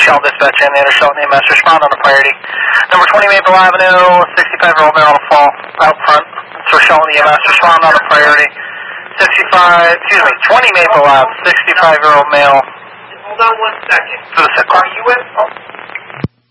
Shell dispatch and the other Shell name master respond on the priority. Number 20 Maple Avenue, 65-year-old male on the fall out front. So Shell and the master respond on the priority. 20 Maple Ave, 65-year-old male. Hold on 1 second. For the sick. Are you in?